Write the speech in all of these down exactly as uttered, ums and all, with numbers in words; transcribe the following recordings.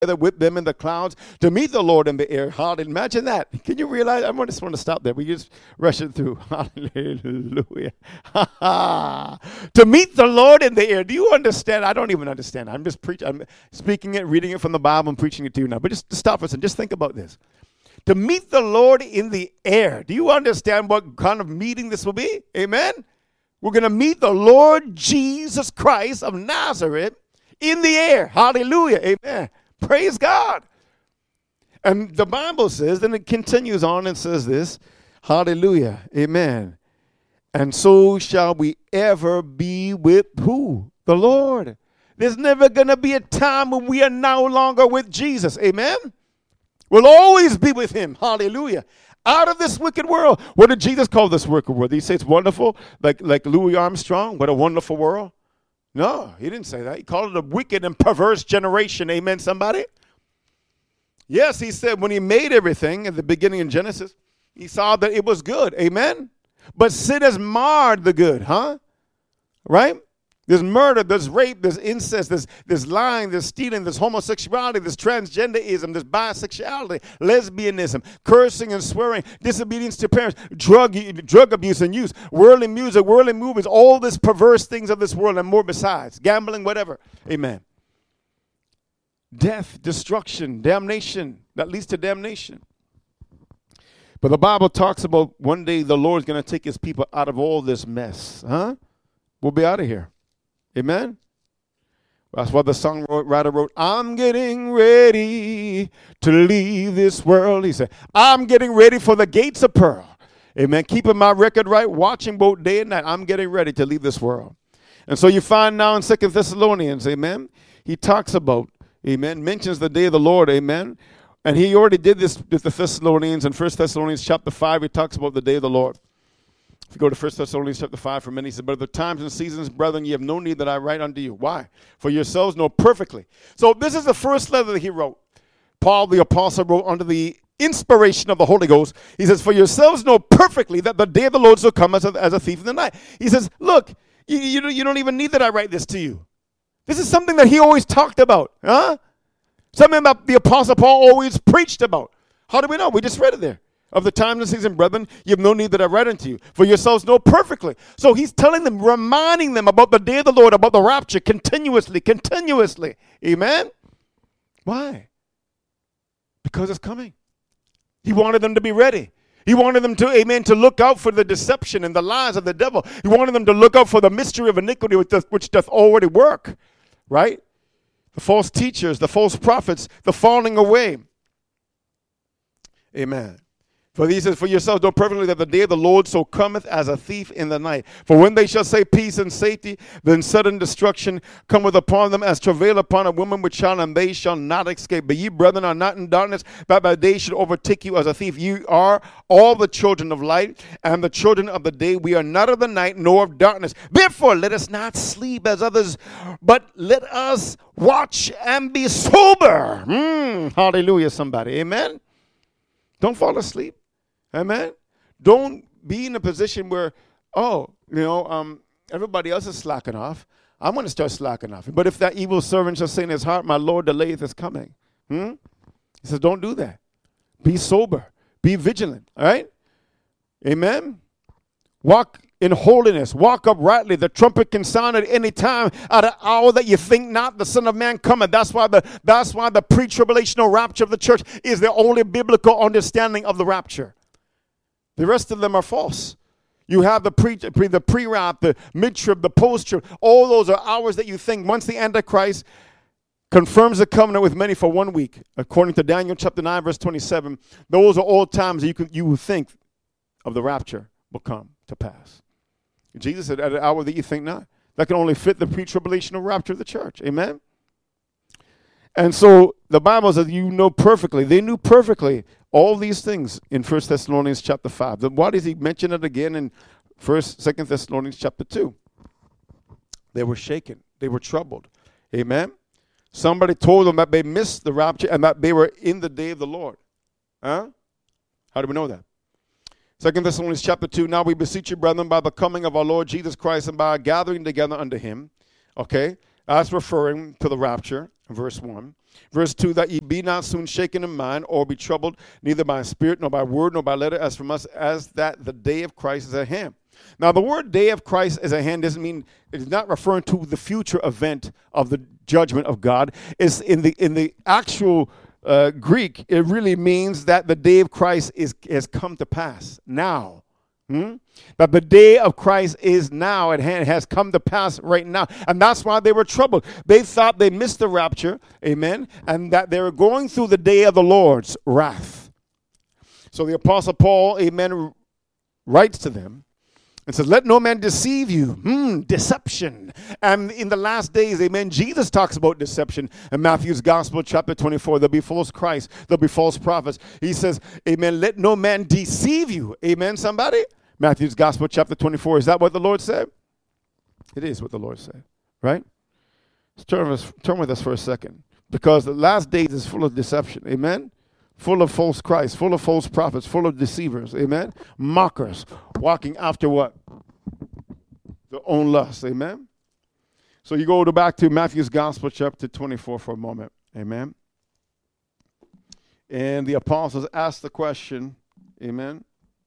together with them in the clouds to meet the Lord in the air. Hallelujah. Imagine that. Can you realize? I just want to stop there. We just rush it through. Hallelujah. To meet the Lord in the air. Do you understand? I don't even understand. I'm just preaching. I'm speaking it, reading it from the Bible, and preaching it to you now. But just stop for a second. Just think about this. To meet the Lord in the air. Do you understand what kind of meeting this will be? Amen? We're going to meet the Lord Jesus Christ of Nazareth in the air. Hallelujah. Amen. Praise God. And the Bible says, then it continues on and says this. Hallelujah. Amen. And so shall we ever be with who? The Lord. There's never going to be a time when we are no longer with Jesus. Amen. We'll always be with him. Hallelujah. Out of this wicked world. What did Jesus call this wicked world? Did he say it's wonderful? Like, like Louis Armstrong? What a wonderful world? No, he didn't say that. He called it a wicked and perverse generation. Amen, somebody? Yes, he said when he made everything at the beginning in Genesis, he saw that it was good. Amen? But sin has marred the good, huh? Right? There's murder, there's rape, there's incest, there's, there's lying, there's stealing, there's homosexuality, there's transgenderism, there's bisexuality, lesbianism, cursing and swearing, disobedience to parents, drug drug abuse and use, worldly music, worldly movies, all these perverse things of this world and more besides, gambling, whatever. Amen. Death, destruction, damnation, that leads to damnation. But the Bible talks about one day the Lord's going to take his people out of all this mess. Huh? We'll be out of here. Amen? That's why the songwriter wrote, I'm getting ready to leave this world. He said, I'm getting ready for the gates of pearl. Amen. Keeping my record right, watching both day and night. I'm getting ready to leave this world. And so you find now in Second Thessalonians, amen, he talks about, amen, mentions the day of the Lord, amen. And he already did this with the Thessalonians in First Thessalonians chapter five. He talks about the day of the Lord. If you go to First Thessalonians chapter five for a minute, he said, but at the times and seasons, brethren, ye have no need that I write unto you. Why? For yourselves know perfectly. So this is the first letter that he wrote. Paul the apostle wrote under the inspiration of the Holy Ghost. He says, for yourselves know perfectly that the day of the Lord shall come as a, as a thief in the night. He says, look, you, you, you don't even need that I write this to you. This is something that he always talked about. Huh? Something that the apostle Paul always preached about. How do we know? We just read it there. Of the times and seasons, brethren, you have no need that I write unto you. For yourselves know perfectly. So he's telling them, reminding them about the day of the Lord, about the rapture, continuously, continuously. Amen? Why? Because it's coming. He wanted them to be ready. He wanted them to, amen, to look out for the deception and the lies of the devil. He wanted them to look out for the mystery of iniquity which doth, which doth already work. Right? The false teachers, the false prophets, the falling away. Amen. For he says, for yourselves know perfectly that the day of the Lord so cometh as a thief in the night. For when they shall say peace and safety, then sudden destruction cometh upon them as travail upon a woman with child, and they shall not escape. But ye, brethren, are not in darkness, that by day should overtake you as a thief. You are all the children of light, and the children of the day. We are not of the night, nor of darkness. Therefore, let us not sleep as others, but let us watch and be sober. Mm, hallelujah, somebody. Amen? Don't fall asleep. Amen. Don't be in a position where, oh, you know, um, everybody else is slacking off. I'm going to start slacking off. But if that evil servant shall say in his heart, my Lord delayeth his coming. Hmm? He says, don't do that. Be sober. Be vigilant. All right? Amen. Walk in holiness. Walk uprightly. The trumpet can sound at any time, at an hour that you think not, the Son of Man cometh. That's why the that's why the pre-tribulational rapture of the church is the only biblical understanding of the rapture. The rest of them are false. You have the pre, pre the pre-rap, the mid-trib, the post-trib. All those are hours that you think once the Antichrist confirms the covenant with many for one week, according to Daniel chapter nine, verse twenty-seven. Those are all times that you could, you would think of the rapture will come to pass. Jesus said, at an hour that you think not. That can only fit the pre-tribulational rapture of the church. Amen? And so the Bible says you know perfectly. They knew perfectly all these things in First Thessalonians chapter five. Then why does he mention it again in First, Second Thessalonians chapter two? They were shaken. They were troubled. Amen? Somebody told them that they missed the rapture and that they were in the day of the Lord. Huh? How do we know that? Second Thessalonians chapter two, now we beseech you, brethren, by the coming of our Lord Jesus Christ and by our gathering together unto him. Okay? That's referring to the rapture. verse one. Verse two, that ye be not soon shaken in mind, or be troubled, neither by spirit, nor by word, nor by letter, as from us, as that the day of Christ is at hand. Now, the word day of Christ is at hand doesn't mean, it is not referring to the future event of the judgment of God. It's in the in the actual uh, Greek, it really means that the day of Christ is has come to pass now. Hmm? That the day of Christ is now at hand, has come to pass right now. And that's why they were troubled. They thought they missed the rapture, amen, and that they were going through the day of the Lord's wrath. So the Apostle Paul, amen, writes to them and says, let no man deceive you. Hmm, deception. And in the last days, amen, Jesus talks about deception in Matthew's Gospel, chapter twenty-four. There'll be false Christ. There'll be false prophets. He says, amen, let no man deceive you. Amen, somebody? Matthew's Gospel, chapter twenty-four. Is that what the Lord said? It is what the Lord said, right? Let's turn with us, turn with us for a second. Because the last days is full of deception. Amen? Full of false Christ, full of false prophets, full of deceivers. Amen? Mockers, walking after what? Their own lust. Amen? So you go to back to Matthew's Gospel, chapter twenty-four for a moment. Amen? And the apostles asked the question, amen?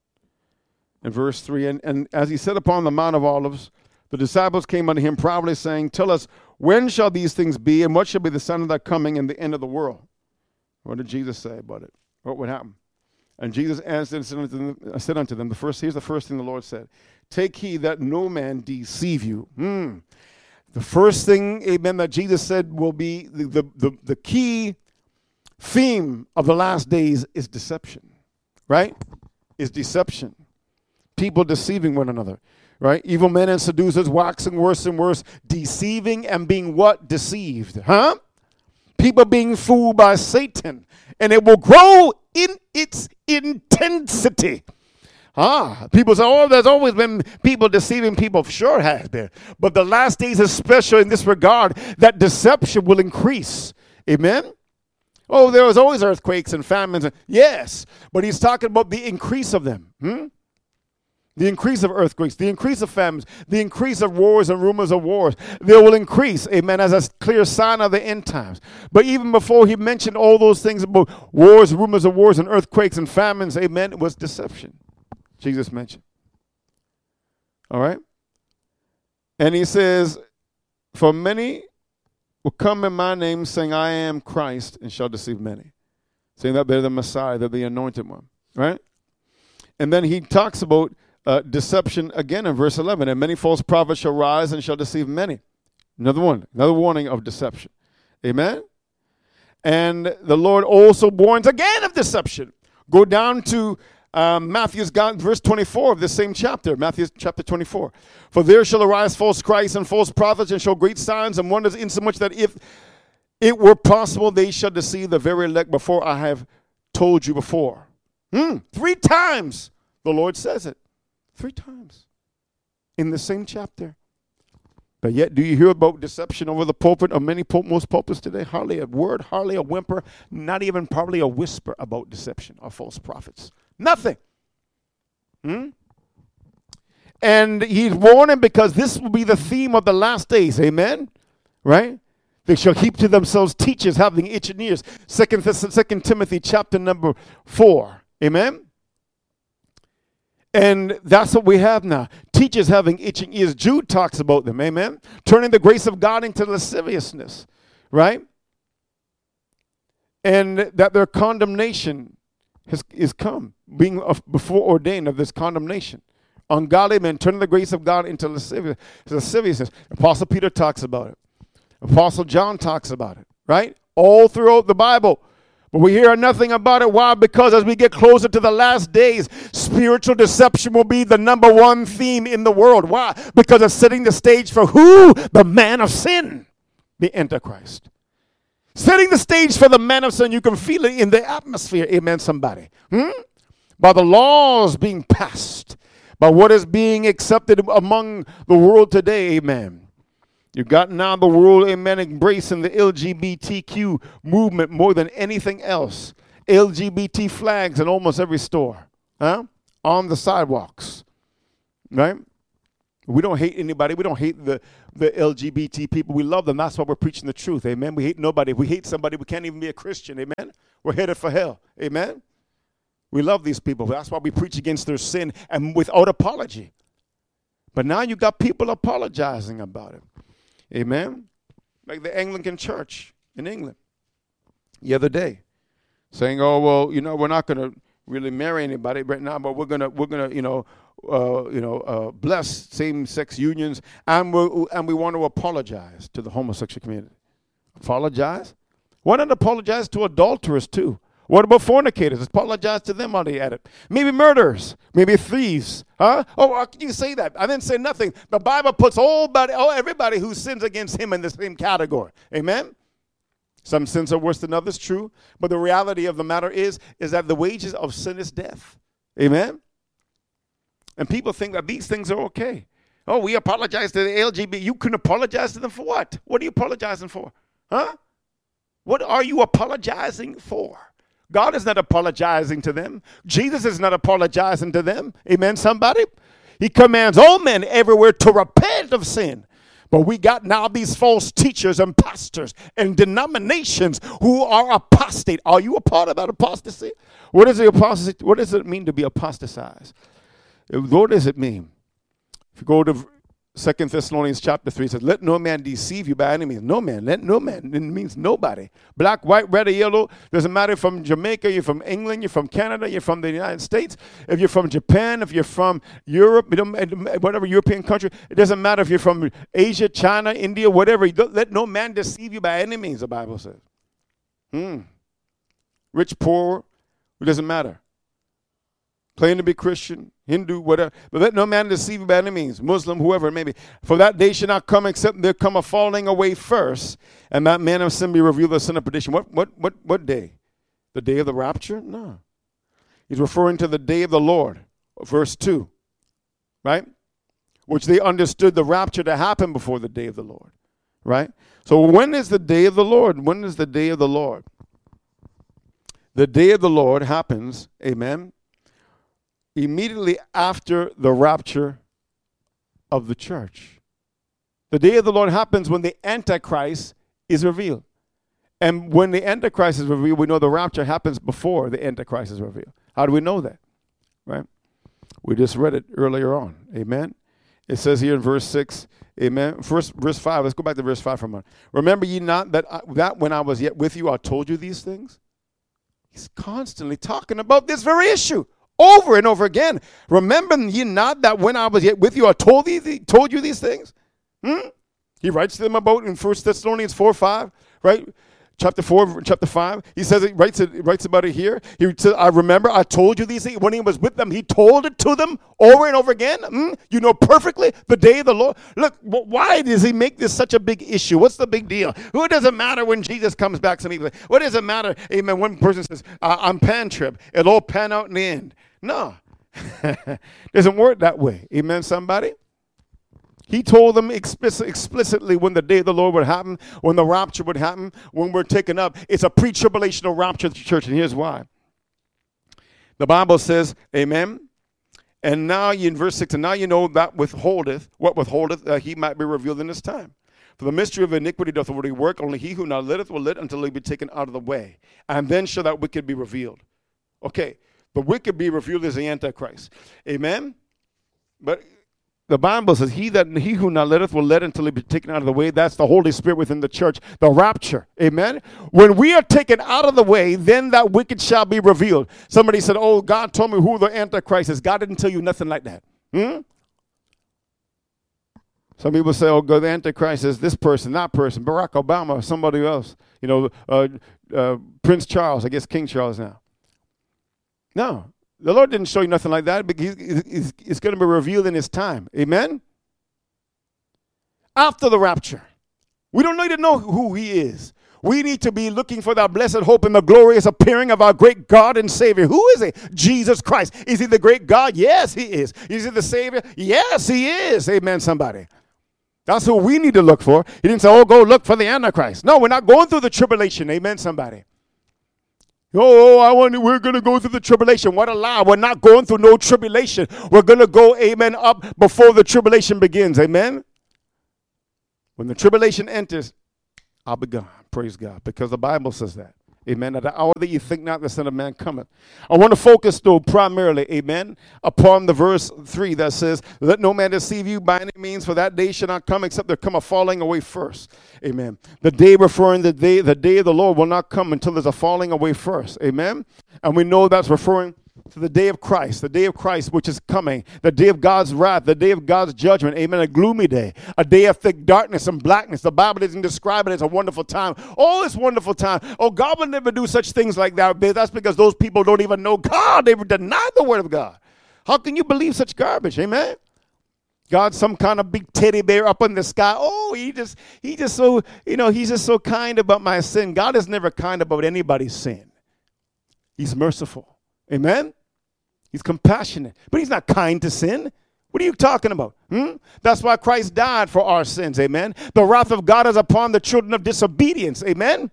In verse three, and, and as he sat upon the Mount of Olives, the disciples came unto him privately, saying, tell us, when shall these things be, and what shall be the sign of that coming and the end of the world? What did Jesus say about it? What would happen? And Jesus answered and said unto them, said unto them the first, here's the first thing the Lord said, take heed that no man deceive you. Hmm. The first thing, amen, that Jesus said will be the, the, the, the key theme of the last days is deception, right? Is deception. People deceiving one another, right? Evil men and seducers waxing worse and worse, deceiving and being what? Deceived, huh? People being fooled by Satan, and it will grow in its intensity. Ah, people say, oh, there's always been people deceiving people. Sure has been. But the last days is special in this regard, that deception will increase. Amen? Oh, there was always earthquakes and famines. Yes, but he's talking about the increase of them. Hmm? The increase of earthquakes, the increase of famines, the increase of wars and rumors of wars. They will increase, amen, as a clear sign of the end times. But even before he mentioned all those things about wars, rumors of wars, and earthquakes and famines, amen, it was deception. Jesus mentioned. All right? And he says, for many will come in my name, saying, I am Christ, and shall deceive many. Saying that they're the Messiah, they're the anointed one. Right? And then he talks about Uh, deception again in verse eleven. And many false prophets shall rise and shall deceive many. Another one, another warning of deception. Amen? And the Lord also warns again of deception. Go down to um, Matthew's God, verse twenty-four of the same chapter, Matthew chapter twenty-four. For there shall arise false Christs and false prophets, and show great signs and wonders, insomuch that if it were possible, they shall deceive the very elect before I have told you before. Hmm. Three times the Lord says it. Three times in the same chapter. But yet, do you hear about deception over the pulpit of many pul- most pulpits today? Hardly a word, hardly a whimper, not even probably a whisper about deception of false prophets. Nothing. Hmm? And he's warning because this will be the theme of the last days. Amen? Right? They shall heap to themselves teachers having itching ears. Second, Second Timothy chapter number four. Amen? And that's what we have now. Teachers having itching ears. Jude talks about them. Amen. Turning the grace of God into lasciviousness. Right? And that their condemnation has is come. Being of, before ordained of this condemnation. Ungodly men turning the grace of God into lascivious, lasciviousness. Apostle Peter talks about it. Apostle John talks about it. Right? All throughout the Bible. But we hear nothing about it. Why? Because as we get closer to the last days, spiritual deception will be the number one theme in the world. Why? Because it's setting the stage for who? The man of sin, the Antichrist. Setting the stage for the man of sin. You can feel it in the atmosphere. Amen, somebody. Hmm? By the laws being passed. By what is being accepted among the world today. Amen. You've got now the world, amen, embracing the L G B T Q movement more than anything else. L G B T flags in almost every store, huh? On the sidewalks, right? We don't hate anybody. We don't hate the the L G B T people. We love them. That's why we're preaching the truth. Amen. We hate nobody. If we hate somebody, we can't even be a Christian. Amen. We're headed for hell. Amen. We love these people. That's why we preach against their sin and without apology. But now you got people apologizing about it. Amen. Like the Anglican Church in England the other day, saying, "Oh well, you know, we're not going to really marry anybody right now, but we're gonna we're gonna you know uh, you know uh, bless same-sex unions, and we and we want to apologize to the homosexual community." Apologize? Why not apologize to adulterers too? What about fornicators? Apologize to them while they at it. Maybe murderers. Maybe thieves. Huh? Oh, how can you say that? I didn't say nothing. The Bible puts all, body, all everybody who sins against him in the same category. Amen? Some sins are worse than others, true. But the reality of the matter is, is that the wages of sin is death. Amen? And people think that these things are okay. Oh, we apologize to the L G B T. You can apologize to them for what? What are you apologizing for? Huh? What are you apologizing for? God is not apologizing to them. Jesus is not apologizing to them. Amen, somebody? He commands all men everywhere to repent of sin. But we got now these false teachers and pastors and denominations who are apostate. Are you a part of that apostasy? What is the apostasy? What does it mean to be apostatized? What does it mean? If you go to Second Thessalonians chapter three, it says, "Let no man deceive you by any means." No man. Let no man. It means nobody. Black, white, red, or yellow. Doesn't matter if you're from Jamaica, you're from England, you're from Canada, you're from the United States. If you're from Japan, if you're from Europe, whatever European country, it doesn't matter if you're from Asia, China, India, whatever. Let no man deceive you by any means, the Bible says. Hmm. Rich, poor, it doesn't matter. Claim to be Christian, Hindu, whatever. But let no man deceive you by any means, Muslim, whoever it may be. For that day shall not come except there come a falling away first, and that man of sin be revealed, the son of perdition. What, what, what, what day? The day of the rapture? No. He's referring to the day of the Lord, verse two, right? Which they understood the rapture to happen before the day of the Lord, right? So when is the day of the Lord? When is the day of the Lord? The day of the Lord happens, amen, immediately after the rapture of the church. The day of the Lord happens when the Antichrist is revealed. And when the Antichrist is revealed, we know the rapture happens before the Antichrist is revealed. How do we know that? Right? We just read it earlier on. Amen? It says here in verse six, amen. First, verse five. Let's go back to verse five for a moment. Remember ye not that, I, that when I was yet with you, I told you these things? He's constantly talking about this very issue. Over and over again. Remember ye not that when I was yet with you, I told you, told you these things? Hmm? He writes to them about in First Thessalonians four, five, right? Chapter four, chapter five. He says it writes it writes about it here. He says, I remember I told you these things. When he was with them, he told it to them over and over again. Hmm? You know perfectly the day of the Lord. Look, why does he make this such a big issue? What's the big deal? Who doesn't matter when Jesus comes back? Some people say, what does it matter? Amen. One person says, I'm pan-trib. It'll all pan out in the end. No. Doesn't work that way. Amen, somebody? He told them explicit, explicitly when the day of the Lord would happen, when the rapture would happen, when we're taken up. It's a pre-tribulational rapture of the church, and here's why. The Bible says, amen, and now you, in verse six, and now you know that withholdeth, what withholdeth, uh, he might be revealed in this time. For the mystery of iniquity doth already work, only he who now litteth will lit until he be taken out of the way. And then shall that wicked be revealed. Okay, the wicked be revealed as the Antichrist. Amen? But the Bible says, he that he who now letteth will let until he be taken out of the way. That's the Holy Spirit within the church, the rapture. Amen? When we are taken out of the way, then that wicked shall be revealed. Somebody said, oh, God told me who the Antichrist is. God didn't tell you nothing like that. Hmm? Some people say, oh, God, the Antichrist is this person, that person, Barack Obama, somebody else. You know, uh, uh, Prince Charles, I guess King Charles now. No. The Lord didn't show you nothing like that, but he's, he's, it's going to be revealed in his time. Amen? After the rapture. We don't need to know who he is. We need to be looking for that blessed hope and the glorious appearing of our great God and Savior. Who is he? Jesus Christ. Is he the great God? Yes, he is. Is he the Savior? Yes, he is. Amen, somebody. That's who we need to look for. He didn't say, oh, go look for the Antichrist. No, we're not going through the tribulation. Amen, somebody. Oh, I want. We're going to go through the tribulation. What a lie. We're not going through no tribulation. We're going to go, amen, up before the tribulation begins. Amen. When the tribulation enters, I'll be gone. Praise God. Because the Bible says that. Amen. At the hour that you think not, the Son of Man cometh. I want to focus, though, primarily, amen, upon the verse three that says, let no man deceive you by any means, for that day shall not come except there come a falling away first. Amen. The day referring to the day, the day of the Lord will not come until there's a falling away first. Amen. And we know that's referring to the day of Christ, the day of Christ which is coming, the day of God's wrath, the day of God's judgment, amen, a gloomy day, a day of thick darkness and blackness. The Bible doesn't describe it as a wonderful time. Oh, it's wonderful time. Oh, God will never do such things like that. That's because those people don't even know God. They deny the word of God. How can you believe such garbage, amen? God's some kind of big teddy bear up in the sky. Oh, he just, he just so, you know, he's just so kind about my sin. God is never kind about anybody's sin. He's merciful. Amen? He's compassionate. But he's not kind to sin. What are you talking about? Hmm? That's why Christ died for our sins. Amen? The wrath of God is upon the children of disobedience. Amen?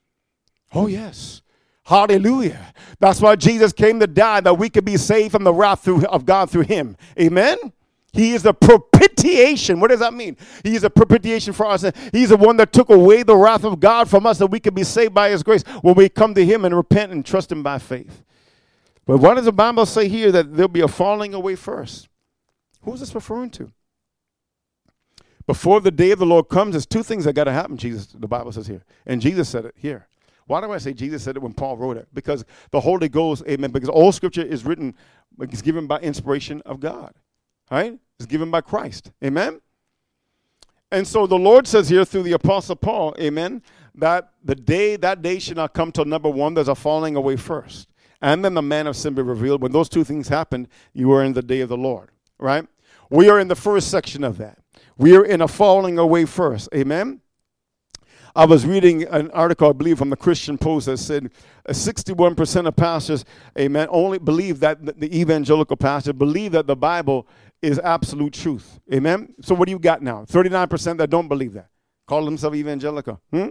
Oh, yes. Hallelujah. That's why Jesus came to die, that we could be saved from the wrath through, of God through him. Amen? He is the propitiation. What does that mean? He is a propitiation for us. He's the one that took away the wrath of God from us, that we could be saved by his grace when we come to him and repent and trust him by faith. But what does the Bible say here? That there'll be a falling away first. Who is this referring to? Before the day of the Lord comes, there's two things that got to happen, Jesus, the Bible says here. And Jesus said it here. Why do I say Jesus said it when Paul wrote it? Because the Holy Ghost, amen, because all Scripture is written, it's given by inspiration of God. Right? It's given by Christ. Amen? And so the Lord says here through the Apostle Paul, amen, that the day, that day should not come till number one, there's a falling away first. And then the man of sin be revealed. When those two things happen, you are in the day of the Lord, right? We are in the first section of that. We are in a falling away first, amen? I was reading an article, I believe, from the Christian Post that said uh, sixty-one percent of pastors, amen, only believe that the, the evangelical pastors believe that the Bible is absolute truth, amen? So what do you got now? thirty-nine percent that don't believe that, call themselves evangelical. Hmm?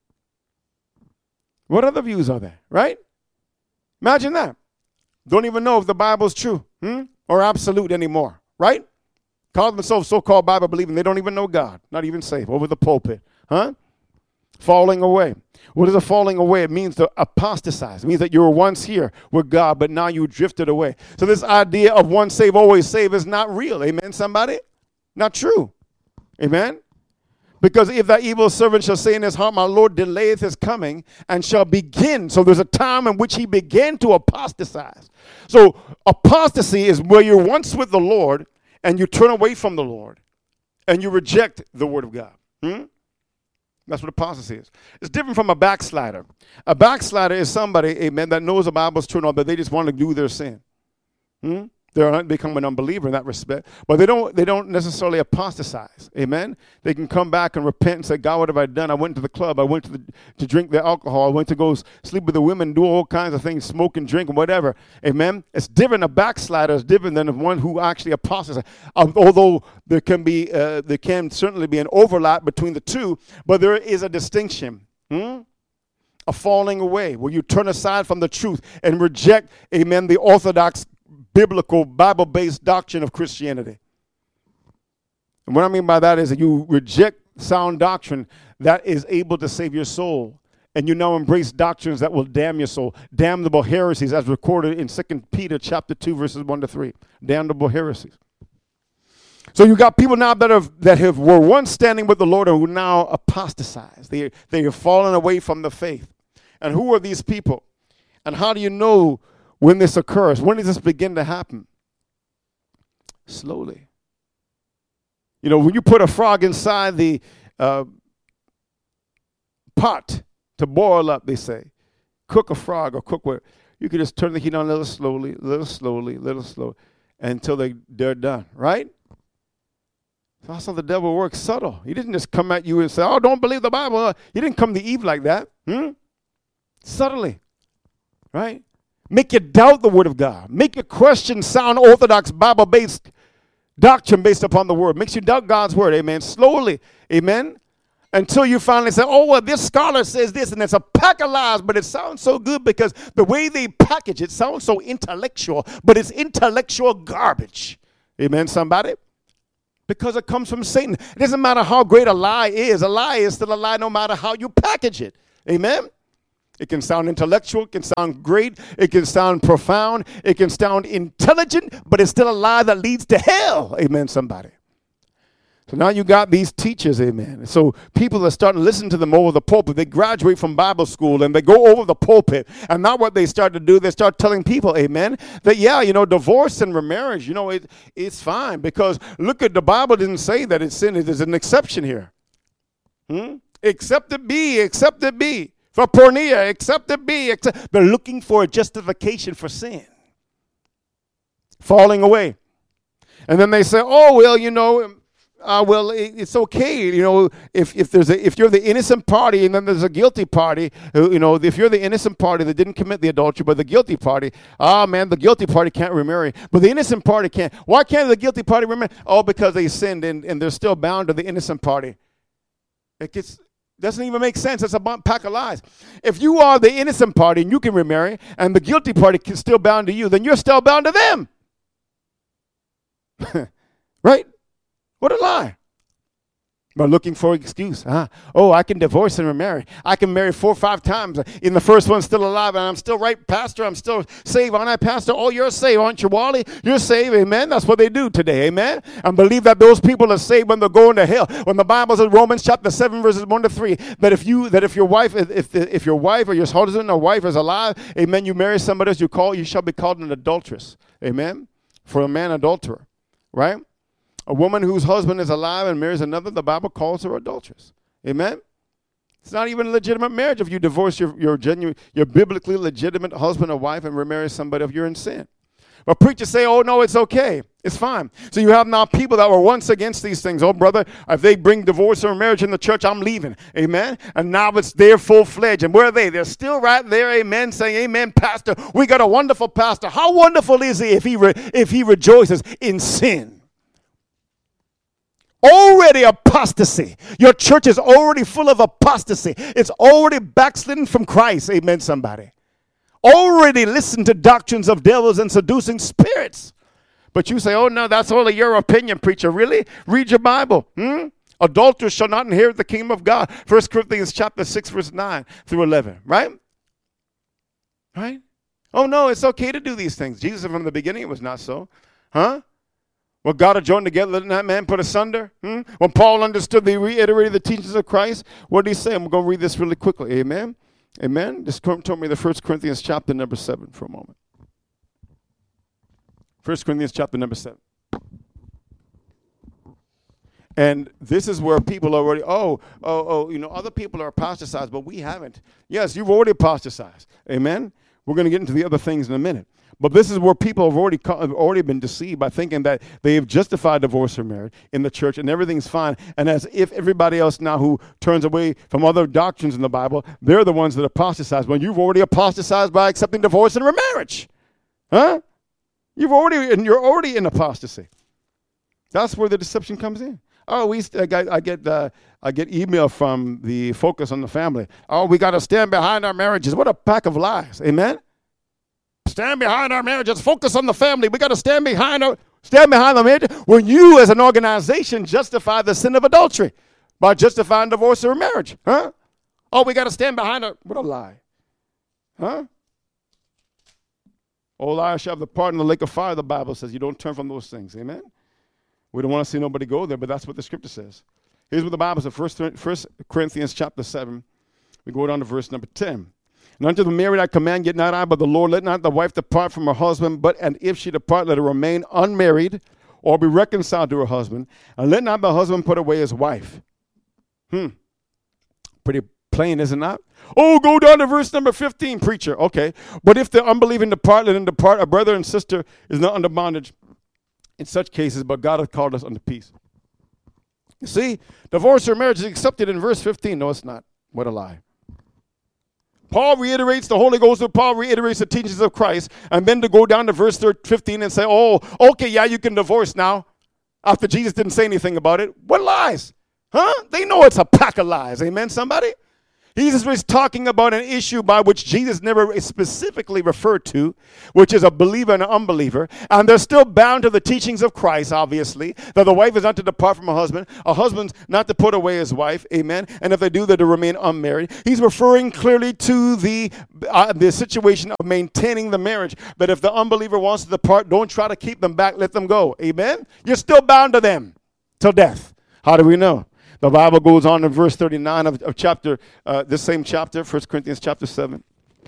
What other views are there, right? Imagine that. Don't even know if the Bible's true hmm? or absolute anymore, right? Call themselves so-called Bible believing. They don't even know God, not even safe, over the pulpit. Huh? Falling away. What is a falling away? It means to apostatize. It means that you were once here with God, but now you drifted away. So this idea of once saved, always saved is not real. Amen, somebody? Not true. Amen? Because if that evil servant shall say in his heart, my Lord delayeth his coming, and shall begin. So there's a time in which he began to apostatize. So apostasy is where you're once with the Lord, and you turn away from the Lord, and you reject the word of God. Hmm? That's what apostasy is. It's different from a backslider. A backslider is somebody, amen, that knows the Bible's true, but they just want to do their sin. Hmm? They're become an unbeliever in that respect. But they don't they don't necessarily apostatize. Amen? They can come back and repent and say, God, what have I done? I went to the club. I went to the, to drink the alcohol. I went to go sleep with the women, do all kinds of things, smoke and drink and whatever. Amen? It's different. A backslider is different than one who actually apostatizes. Um, although there can be, uh, there can certainly be an overlap between the two, but there is a distinction. Hmm? A falling away where you turn aside from the truth and reject, amen, the orthodox biblical, Bible-based doctrine of Christianity. And what I mean by that is that you reject sound doctrine that is able to save your soul, and you now embrace doctrines that will damn your soul. Damnable heresies, as recorded in Second Peter chapter two, verses one to three. Damnable heresies. So you got people now that have that have were once standing with the Lord and who now apostatize. They they have fallen away from the faith. And who are these people? And how do you know when this occurs? When does this begin to happen? Slowly. You know, when you put a frog inside the uh, pot to boil up, they say, cook a frog or cook what, you can just turn the heat on a little slowly, a little slowly, a little slowly, until they, they're done, right? That's how the devil works, subtle. He didn't just come at you and say, oh, don't believe the Bible. He didn't come to Eve like that. Hmm? Subtly, right? Make you doubt the word of God. Make you question sound, orthodox, Bible-based doctrine based upon the word. Makes you doubt God's word, amen. Slowly, amen. Until you finally say, oh, well, this scholar says this, and it's a pack of lies, but it sounds so good because the way they package it sounds so intellectual, but it's intellectual garbage. Amen, somebody? because it comes from Satan. It doesn't matter how great a lie is. A lie is still a lie no matter how you package it. Amen? It can sound intellectual. It can sound great. It can sound profound. It can sound intelligent, but it's still a lie that leads to hell. Amen, somebody. So now you got these teachers, amen. So people are starting to listen to them over the pulpit. They graduate from Bible school and they go over the pulpit. And now what they start to do, they start telling people, amen, that, yeah, you know, divorce and remarriage, you know, it, it's fine. Because look at the Bible didn't say that it's sin. There's an exception here. Hmm? Except it be, except it be. For pornea, except it be. Except. They're looking for a justification for sin. Falling away. And then they say, oh, well, you know, Uh, well, it, it's okay, you know, if, if there's a, if you're the innocent party and then there's a guilty party, who, you know, if you're the innocent party that didn't commit the adultery, but the guilty party, ah, man, the guilty party can't remarry, but the innocent party can't. Why can't the guilty party remarry? Oh, because they sinned and, and they're still bound to the innocent party. It gets, doesn't even make sense. It's a pack of lies. If you are the innocent party and you can remarry and the guilty party is still bound to you, then you're still bound to them. Right? What a lie. But looking for an excuse. Huh? Oh, I can divorce and remarry. I can marry four or five times. In the first one, still alive, and I'm still right, Pastor. I'm still saved. Aren't I, Pastor? Oh, you're saved, aren't you, Wally? You're saved, amen. That's what they do today, amen. And believe that those people are saved when they're going to hell. When the Bible says, Romans chapter seven, verses one to three, that if you, that if your wife, if if your wife or your husband or wife is alive, amen, you marry somebody else, you call, you shall be called an adulteress, amen. For a man adulterer, right? A woman whose husband is alive and marries another, the Bible calls her adulteress. Amen? It's not even a legitimate marriage if you divorce your, your genuine, your biblically legitimate husband or wife and remarry somebody if you're in sin. But preachers say, oh, no, it's okay. It's fine. So you have now people that were once against these things. Oh, brother, if they bring divorce or marriage in the church, I'm leaving. Amen? And now it's there full-fledged. And where are they? They're still right there, amen, saying, amen, pastor. We got a wonderful pastor. How wonderful is he if he, re- if he rejoices in sin? Already apostasy. Your church is already full of apostasy. It's already backslidden from Christ. Amen, somebody. Already listen to doctrines of devils and seducing spirits. But you say, oh, no, that's only your opinion, preacher. Really? Read your Bible. Hmm? Adulterers shall not inherit the kingdom of God. First Corinthians chapter six, verse nine through eleven. Right? Right? Oh, no, it's okay to do these things. Jesus said from the beginning it was not so. Huh? What God had joined together, let that man put asunder. Hmm? When Paul understood, they reiterated the teachings of Christ. What did he say? I'm going to read this really quickly. Amen? Amen? Just told me the First Corinthians chapter number seven for a moment. First Corinthians chapter number seven. And this is where people already, oh, oh, oh, you know, other people are apostatized, but we haven't. Yes, you've already apostatized. Amen? We're going to get into the other things in a minute. But this is where people have already have already been deceived by thinking that they have justified divorce or marriage in the church and everything's fine. And as if everybody else now who turns away from other doctrines in the Bible, they're the ones that apostatize. When you've already apostatized by accepting divorce and remarriage. Huh? You've already, and you're already in apostasy. That's where the deception comes in. Oh, we I get I get, uh, I get email from the Focus on the Family. Oh, we got to stand behind our marriages. What a pack of lies. Amen? Stand behind our marriages. Focus on the family. We got to stand behind our stand behind the marriage. When you, as an organization, justify the sin of adultery by justifying divorce or marriage, huh? Oh, we got to stand behind it. What a lie, huh? All liars shall have the part in the lake of fire. The Bible says you don't turn from those things. Amen. We don't want to see nobody go there, but that's what the Scripture says. Here's what the Bible says. First, First Corinthians chapter seven. We go down to verse number ten. And unto the married I command, yet not I, but the Lord, let not the wife depart from her husband, but and if she depart, let her remain unmarried, or be reconciled to her husband, and let not the husband put away his wife. Hmm. Pretty plain, is it not? Oh, go down to verse number fifteen, preacher. Okay. But if the unbelieving depart, let him depart. A brother and sister is not under bondage in such cases, but God hath called us unto peace. You see, divorce or marriage is accepted in verse fifteen. No, it's not. What a lie. Paul reiterates the Holy Ghost, Paul reiterates the teachings of Christ, and then to go down to verse fifteen and say, oh, okay, yeah, you can divorce now, after Jesus didn't say anything about it. What lies? Huh? They know it's a pack of lies. Amen, somebody? Jesus was talking about an issue by which Jesus never specifically referred to, which is a believer and an unbeliever. And they're still bound to the teachings of Christ, obviously, that the wife is not to depart from her husband, a husband's not to put away his wife, amen. And if they do, they're to remain unmarried. He's referring clearly to the, uh, the situation of maintaining the marriage. But if the unbeliever wants to depart, don't try to keep them back, let them go, amen. You're still bound to them till death. How do we know? The Bible goes on in verse thirty-nine of, of chapter, uh, this same chapter, First Corinthians chapter seven.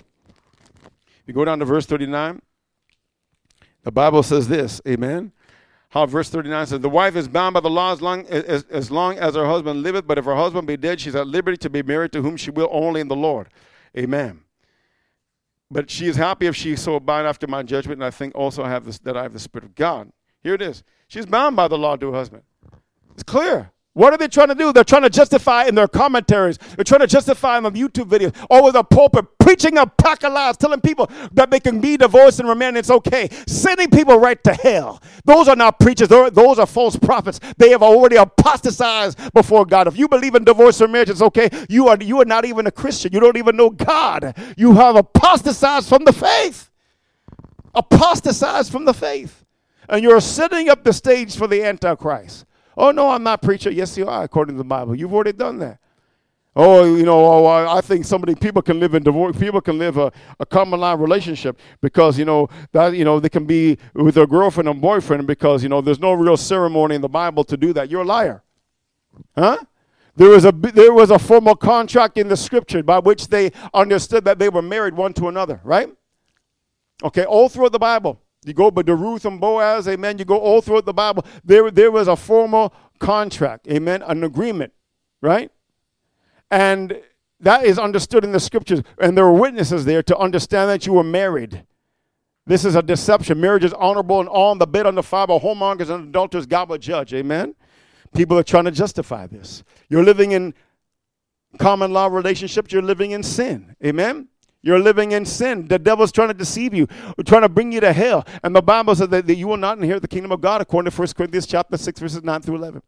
You go down to verse thirty-nine. The Bible says this, amen. How verse thirty-nine says, the wife is bound by the law as long as, as long as her husband liveth, but if her husband be dead, she's at liberty to be married to whom she will only in the Lord. Amen. But she is happy if she so abide after my judgment, and I think also I have this, that I have the Spirit of God. Here it is. She's bound by the law to her husband. It's clear. What are they trying to do? They're trying to justify in their commentaries. They're trying to justify in the YouTube videos. Over the pulpit, preaching a pack of lies, telling people that they can be divorced and remain, it's okay. Sending people right to hell. Those are not preachers. Those are false prophets. They have already apostatized before God. If you believe in divorce or marriage, it's okay. You are, you are not even a Christian. You don't even know God. You have apostatized from the faith. Apostatized from the faith. And you're setting up the stage for the Antichrist. Oh, no, I'm not preacher. Yes, you are, according to the Bible. You've already done that. Oh, you know, oh, I think somebody, people can live in divorce. People can live a, a common law relationship because, you know, that, you know, they can be with their girlfriend and boyfriend because, you know, there's no real ceremony in the Bible to do that. You're a liar. Huh? There was a, there was a formal contract in the scripture by which they understood that they were married one to another, right? Okay, all throughout the Bible. You go by the Ruth and Boaz, amen. You go all throughout the Bible. There, there was a formal contract, amen, an agreement, right? And that is understood in the scriptures. And there were witnesses there to understand that you were married. This is a deception. Marriage is honorable and all on the bed on the fire, but whoremongers and adulterers God will judge, amen. People are trying to justify this. You're living in common law relationships. You're living in sin, amen. You're living in sin. The devil's trying to deceive you, trying to bring you to hell. And the Bible says that, that you will not inherit the kingdom of God, according to First Corinthians chapter six, verses nine through eleven.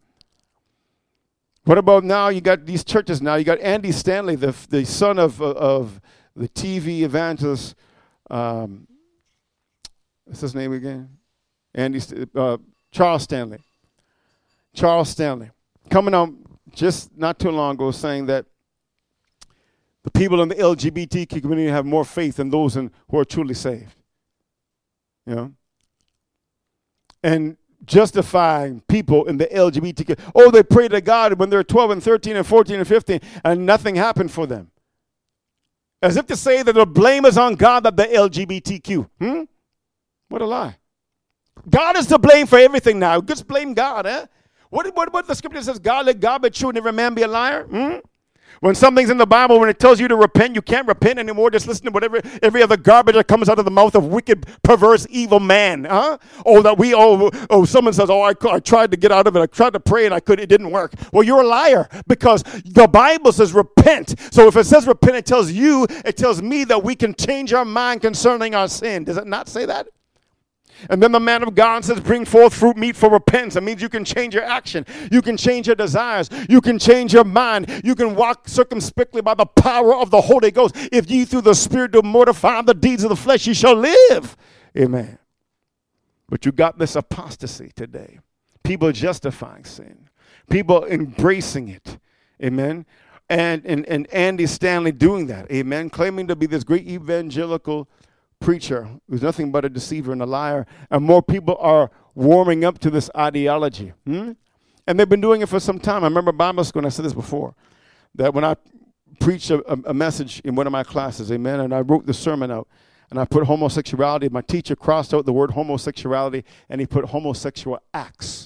What about now? You got these churches now. You got Andy Stanley, the, the son of, of the T V evangelist. Um, what's his name again? Andy, uh, Charles Stanley. Charles Stanley. Coming out just not too long ago saying that the people in the L G B T Q community have more faith than those in, who are truly saved. You know? And justifying people in the L G B T Q. Oh, they pray to God when they're twelve and thirteen and fourteen and fifteen and nothing happened for them. As if to say that the blame is on God that the L G B T Q. Hmm? What a lie. God is to blame for everything now. Just blame God, eh? What, what, what the scripture says, God let God be true and every man be a liar? Hmm? When something's in the Bible, when it tells you to repent, you can't repent anymore. Just listen to whatever every other garbage that comes out of the mouth of wicked, perverse, evil man. Huh? Oh, that we oh oh someone says, oh, I, I tried to get out of it. I tried to pray and I couldn't. It didn't work. Well, you're a liar because the Bible says repent. So if it says repent, it tells you, it tells me that we can change our mind concerning our sin. Does it not say that? And then the man of God says, bring forth fruit meet for repentance. That means you can change your action. You can change your desires. You can change your mind. You can walk circumspectly by the power of the Holy Ghost. If ye through the Spirit do mortify the deeds of the flesh, ye shall live. Amen. But you got this apostasy today. People justifying sin. People embracing it. Amen. And, and, and Andy Stanley doing that. Amen. Claiming to be this great evangelical preacher who's nothing but a deceiver and a liar, and more people are warming up to this ideology. Hmm? And they've been doing it for some time. I remember Bible school, and I said this before, that when I preached a, a message in one of my classes, amen, and I wrote the sermon out, and I put homosexuality, my teacher crossed out the word homosexuality, and he put homosexual acts.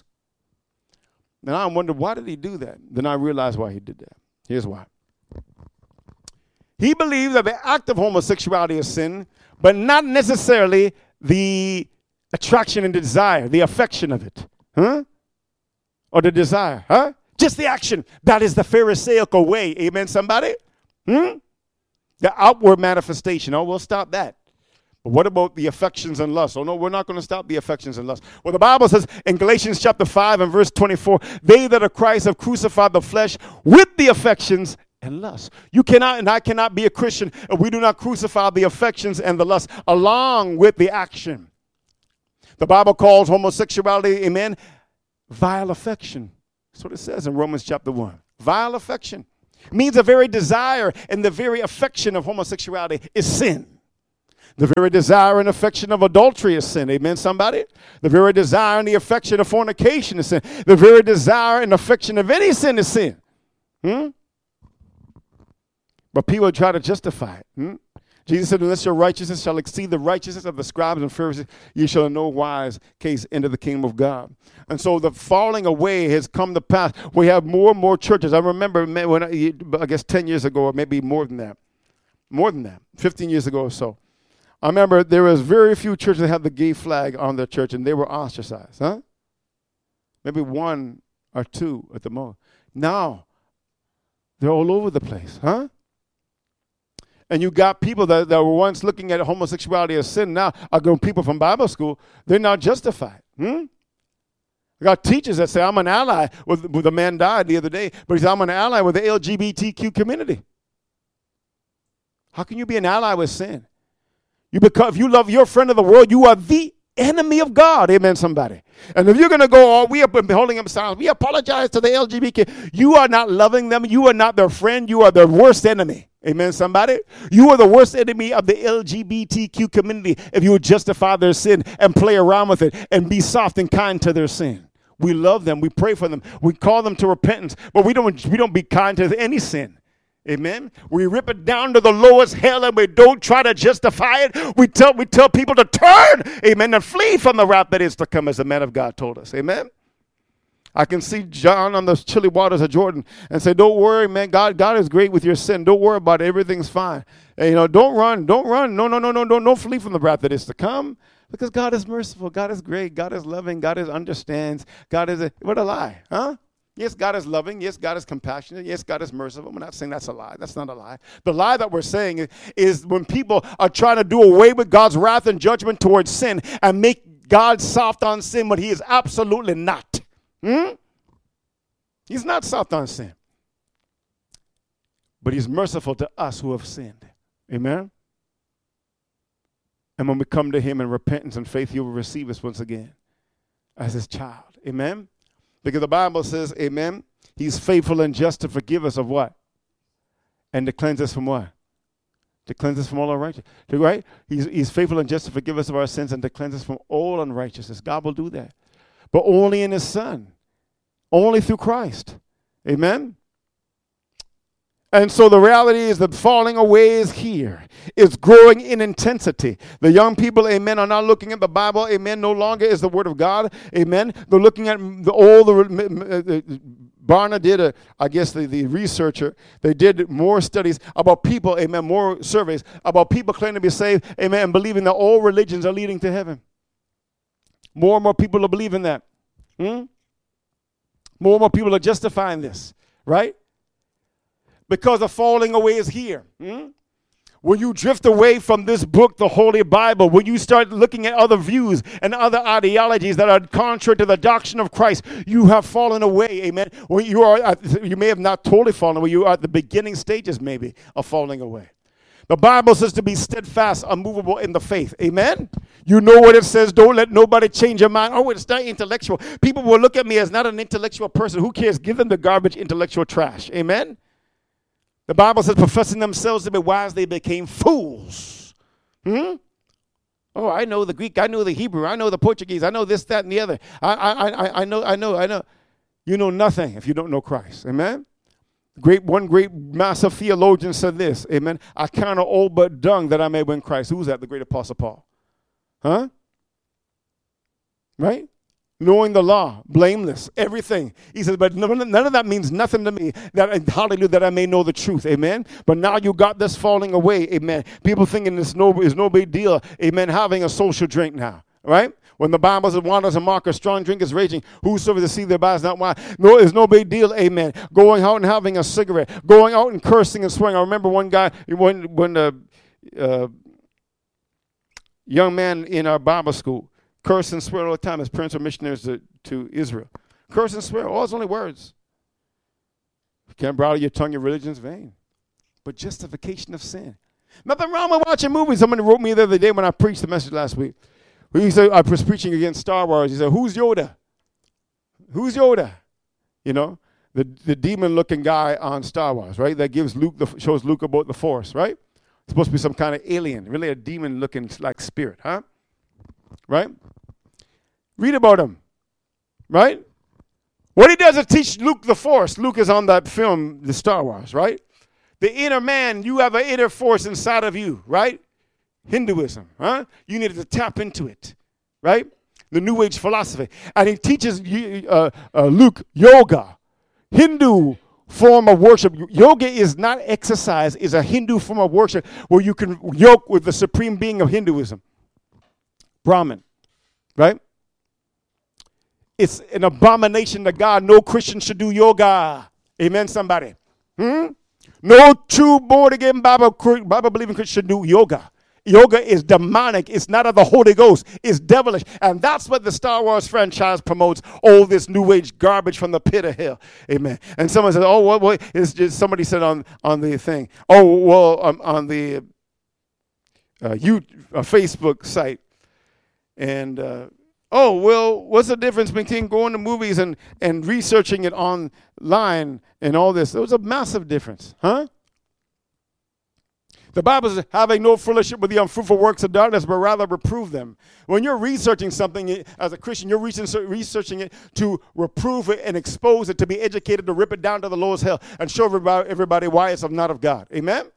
And I wondered, why did he do that? Then I realized why he did that. Here's why. He believed that the act of homosexuality is sin, but not necessarily the attraction and the desire, the affection of it. Huh? Or the desire. Huh? Just the action. That is the Pharisaical way. Amen, somebody? Hmm? The outward manifestation. Oh, we'll stop that. But what about the affections and lust? Oh, no, we're not going to stop the affections and lust. Well, the Bible says in Galatians chapter five and verse twenty-four, they that are Christ have crucified the flesh with the affections and lust. You cannot and I cannot be a Christian if we do not crucify the affections and the lust along with the action. The Bible calls homosexuality, amen, vile affection. That's what it says in Romans chapter one. Vile affection means the very desire and the very affection of homosexuality is sin. The very desire and affection of adultery is sin. Amen, somebody? The very desire and the affection of fornication is sin. The very desire and affection of any sin is sin. Hmm? But people try to justify it. Hmm? Jesus said, unless your righteousness shall exceed the righteousness of the scribes and Pharisees, you shall in no wise case enter the kingdom of God. And so the falling away has come to pass. We have more and more churches. I remember when I, I guess ten years ago, or maybe more than that, more than that, fifteen years ago or so, I remember there was very few churches that had the gay flag on their church, and they were ostracized, huh? Maybe one or two at the most. Now, they're all over the place, huh? And you got people that, that were once looking at homosexuality as sin. Now, are going people from Bible school, they're not justified. Hmm? I got teachers that say, I'm an ally with, with a man died the other day, but he said, I'm an ally with the L G B T Q community. How can you be an ally with sin? You become, if you love your friend of the world, you are the enemy of God. Amen, somebody. And if you're going to go, oh, we have been holding up signs, we apologize to the L G B T Q. You are not loving them. You are not their friend. You are their worst enemy. Amen, somebody. You are the worst enemy of the L G B T Q community if you would justify their sin and play around with it and be soft and kind to their sin. We love them. We pray for them. We call them to repentance, but we don't, we don't be kind to any sin. Amen. We rip it down to the lowest hell and we don't try to justify it. We tell we tell people to turn, amen, and flee from the wrath that is to come, as the man of God told us. Amen. I can see John on those chilly waters of Jordan and say, don't worry, man. God, God is great with your sin. Don't worry about it. Everything's fine. And, you know, don't run. Don't run. No, no, no, no, no. Don't flee from the wrath that is to come, because God is merciful. God is great. God is loving. God is understands. God is a, what a lie, huh? Yes, God is loving. Yes, God is compassionate. Yes, God is merciful. We're not saying that's a lie. That's not a lie. The lie that we're saying is, is when people are trying to do away with God's wrath and judgment towards sin and make God soft on sin, but he is absolutely not. Hmm? He's not soft on sin. But he's merciful to us who have sinned. Amen? And when we come to him in repentance and faith, he will receive us once again as his child. Amen? Because the Bible says, amen, he's faithful and just to forgive us of what? And to cleanse us from what? To cleanse us from all unrighteousness. Right? He's, he's faithful and just to forgive us of our sins and to cleanse us from all unrighteousness. God will do that. But only in his Son. Only through Christ. Amen? And so the reality is that falling away is here. It's growing in intensity. The young people, amen, are not looking at the Bible. Amen. No longer is the word of God. Amen. They're looking at the old, the, Barna did, a, I guess the, the researcher, they did more studies about people, amen, more surveys about people claiming to be saved, amen, and believing that all religions are leading to heaven. More and more people are believing that. Hmm? More and more people are justifying this, right? Because the falling away is here. Hmm? When you drift away from this book, the Holy Bible, when you start looking at other views and other ideologies that are contrary to the doctrine of Christ, you have fallen away, amen. When you are, at, you may have not totally fallen away. You are at the beginning stages, maybe, of falling away. The Bible says to be steadfast, unmovable in the faith, amen. You know what it says. Don't let nobody change your mind. Oh, it's not intellectual. People will look at me as not an intellectual person. Who cares? Give them the garbage intellectual trash, amen. The Bible says, professing themselves to be wise, they became fools. Hmm? Oh, I know the Greek. I know the Hebrew. I know the Portuguese. I know this, that, and the other. I, I, I, I know, I know, I know. You know nothing if you don't know Christ. Amen? Great, one great massive theologian said this. Amen? I count it all but dung that I may win Christ. Who's that? The great Apostle Paul. Huh? Right? Knowing the law, blameless, everything. He says, but none of that means nothing to me. That hallelujah, that I may know the truth. Amen. But now you got this falling away. Amen. People thinking it's no, it's no big deal. Amen. Having a social drink now. Right? When the Bible says, wine doesn't mock, a strong drink is raging. Whosoever to see their bodies not wine. No, it's no big deal. Amen. Going out and having a cigarette. Going out and cursing and swearing. I remember one guy, when, when the uh, young man in our Bible school, curse and swear all the time. His parents were missionaries to, to Israel. Curse and swear, all his only words. You can't bridle your tongue, your religion's vain. But justification of sin. Nothing wrong with watching movies. Somebody wrote me the other day when I preached the message last week. He said, I was preaching against Star Wars. He said, who's Yoda? Who's Yoda? You know, the, the demon-looking guy on Star Wars, right? That gives Luke, the, shows Luke about the Force, right? It's supposed to be some kind of alien, really a demon-looking like spirit, huh? Right? Read about him, right? What he does is teach Luke the Force. Luke is on that film, the Star Wars, right? The inner man, you have an inner force inside of you, right? Hinduism, huh? You needed to tap into it, right? The New Age philosophy. And he teaches uh, uh, Luke yoga, Hindu form of worship. Yoga is not exercise, it's a Hindu form of worship where you can yoke with the supreme being of Hinduism, Brahman, right? It's an abomination to God. No Christian should do yoga. Amen, somebody. Hmm? No true born-again Bible, Bible-believing Christian should do yoga. Yoga is demonic. It's not of the Holy Ghost. It's devilish. And that's what the Star Wars franchise promotes, all this new age garbage from the pit of hell. Amen. And someone says, oh, what, what? It's just, somebody said on, on the thing, oh, well, um, on the uh, you, uh, Facebook site, and uh, oh, well, what's the difference between going to movies and, and researching it online and all this? There was a massive difference, huh? The Bible says, having no fellowship with the unfruitful works of darkness, but rather reprove them. When you're researching something as a Christian, you're researching it to reprove it and expose it, to be educated, to rip it down to the lowest hell and show everybody, everybody why it's not of God. Amen?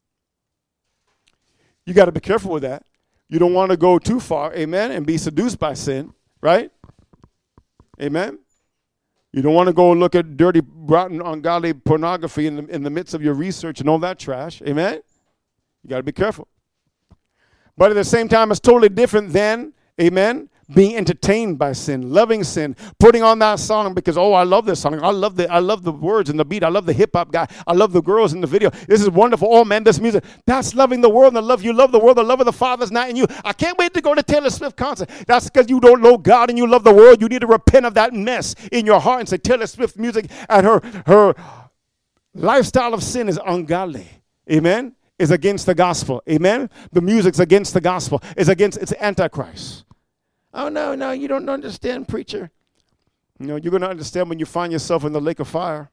You got to be careful with that. You don't want to go too far, amen, and be seduced by sin, right? Amen? You don't want to go look at dirty, rotten, ungodly pornography in the, in the midst of your research and all that trash, amen? You got to be careful. But at the same time, it's totally different than, amen, being entertained by sin, loving sin, putting on that song because, oh, I love this song. I love the I love the words and the beat. I love the hip-hop guy. I love the girls in the video. This is wonderful. Oh, man, this music. That's loving the world and the love. You love the world. The love of the Father is not in you. I can't wait to go to Taylor Swift concert. That's because you don't know God and you love the world. You need to repent of that mess in your heart and say Taylor Swift music and her, her lifestyle of sin is ungodly. Amen? Is against the gospel. Amen? The music's against the gospel. It's against, it's antichrist. Oh, no, no, you don't understand, preacher. You know, you're going to understand when you find yourself in the lake of fire.